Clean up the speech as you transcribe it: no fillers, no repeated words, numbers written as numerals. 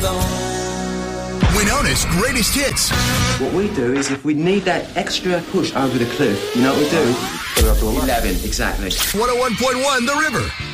Winona's greatest hits. What we do is if we need that extra push over the cliff, you know what we do? Put it up to 11, exactly. 101.1 The River.